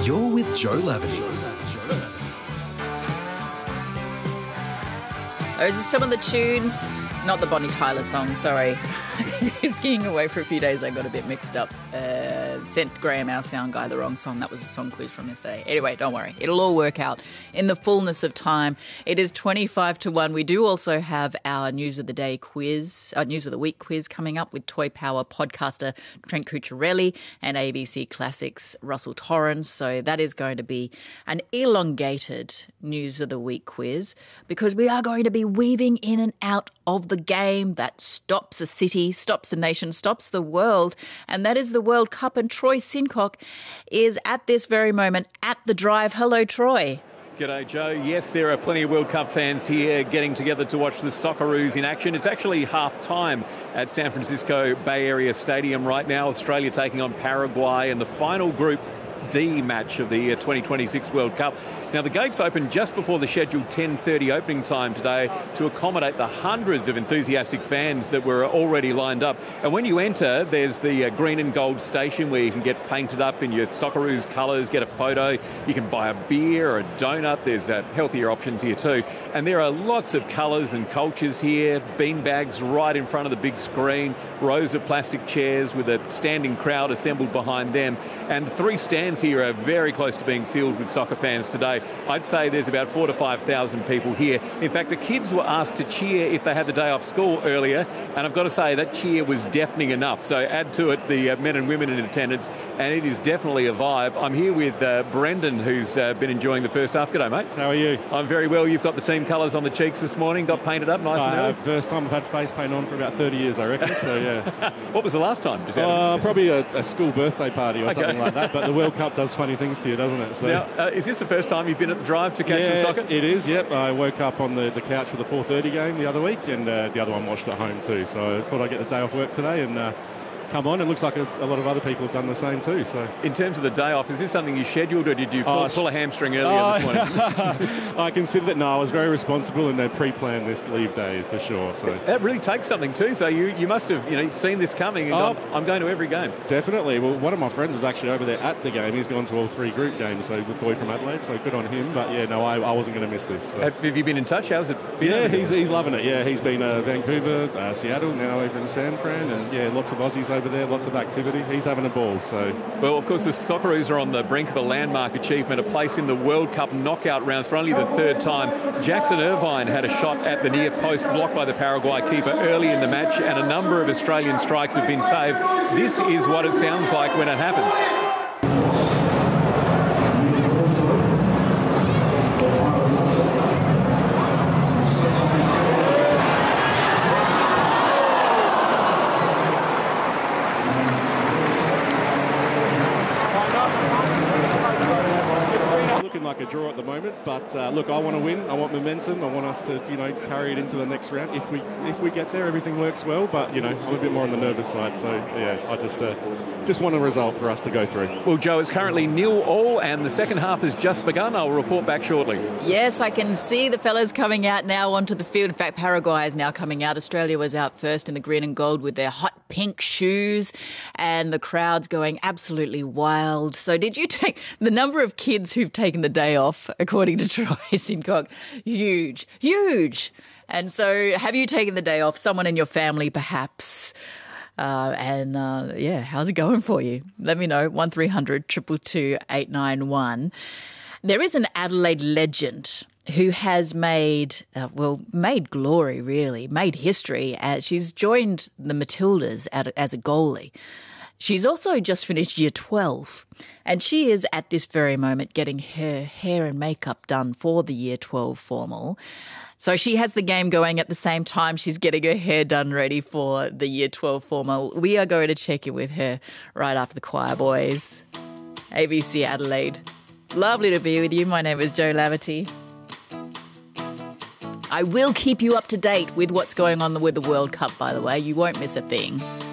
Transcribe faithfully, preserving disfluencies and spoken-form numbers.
You're with Joe Lavity. Those are some of the tunes, not the Bonnie Tyler song, sorry. Being away for a few days, I got a bit mixed up. Uh, sent Graham, our sound guy, the wrong song. That was a song quiz from yesterday. Anyway, don't worry. It'll all work out in the fullness of time. It is twenty-five to one. We do also have our News of the Day quiz, our News of the Week quiz coming up with Toy Power podcaster Trent Cucciarelli and A B C Classics Russell Torrens. So that is going to be an elongated News of the Week quiz because we are going to be weaving in and out of the game that stops a city, stops a nation, stops the world, and that is the World Cup. And Troy Sincock is at this very moment at the drive. Hello, Troy. G'day, Joe. Yes, there are plenty of World Cup fans here getting together to watch the Socceroos in action. It's actually half-time at San Francisco Bay Area Stadium right now. Australia taking on Paraguay in the final Group D match of the twenty twenty-six World Cup. Now, the gates opened just before the scheduled ten thirty opening time today to accommodate the hundreds of enthusiastic fans that were already lined up. And when you enter, there's the uh, green and gold station where you can get painted up in your Socceroos colours, get a photo. You can buy a beer or a donut. There's uh, healthier options here too. And there are lots of colours and cultures here. Beanbags right in front of the big screen. Rows of plastic chairs with a standing crowd assembled behind them. And the three stands here are very close to being filled with soccer fans today. I'd say there's about four to five thousand people here. In fact, the kids were asked to cheer if they had the day off school earlier, and I've got to say that cheer was deafening enough. So add to it the uh, men and women in attendance, and it is definitely a vibe. I'm here with uh, Brendan, who's uh, been enjoying the first half. G'day, mate. How are you? I'm very well. You've got the team colours on the cheeks this morning. Got painted up nice uh, and early. First time I've had face paint on for about thirty years, I reckon. So yeah. What was the last time? Just uh, probably a, a school birthday party or okay. something like that. But the World Cup does funny things to you, doesn't it? So. Now, uh, is this the first time you've been at the drive to catch yeah, the soccer? It is, yep. I woke up on the, the couch for the four thirty game the other week, and uh, the other one watched at home too. So I thought I'd get the day off work today and uh, come on. It looks like a, a lot of other people have done the same too. So, in terms of the day off, is this something you scheduled, or did you pull, oh, pull a hamstring earlier oh, this morning? I considered it. No, I was very responsible and they pre-planned this leave day for sure. So that really takes something too. So you, you must have you know seen this coming and oh, gone, I'm going to every game. Definitely. Well, one of my friends is actually over there at the game. He's gone to all three group games. So the boy from Adelaide. So good on him. But yeah, no, I, I wasn't going to miss this. So. Have, have you been in touch? How's it been? Yeah, he's he's loving it. Yeah, he's been uh, Vancouver, uh, Seattle, now over in San Fran, and yeah, lots of Aussies over there, lots of activity. He's having a ball. So, well, of course, the Socceroos are on the brink of a landmark achievement, a place in the World Cup knockout rounds for only the third time. Jackson Irvine had a shot at the near post blocked by the Paraguay keeper early in the match, and a number of Australian strikes have been saved. This is what it sounds like when it happens. Like a draw at the moment, but uh, look, I want to win. I want momentum. I want us to, you know, carry it into the next round. If we if we get there, everything works well. But you know, I'm a bit more on the nervous side. So yeah, I just uh, just want a result for us to go through. Well, Joe, it's currently nil all, and the second half has just begun. I'll report back shortly. Yes, I can see the fellas coming out now onto the field. In fact, Paraguay is now coming out. Australia was out first in the green and gold with their hot pink shoes, and the crowd's going absolutely wild. So, did you take the number of kids who've taken the day off, according to Troy Sincock? Huge, huge. And so have you taken the day off? Someone in your family, perhaps? Uh, and, uh, yeah, how's it going for you? Let me know, one three hundred two two two eight nine one. There is an Adelaide legend who has made, uh, well, made glory, really, made history. Uh, she's joined the Matildas at, as a goalie. She's also just finished year twelve, and she is at this very moment getting her hair and makeup done for the year twelve formal. So she has the game going at the same time she's getting her hair done ready for the year twelve formal. We are going to check in with her right after the Choir Boys. A B C Adelaide. Lovely to be with you. My name is Joe Lavity. I will keep you up to date with what's going on with the World Cup, by the way. You won't miss a thing.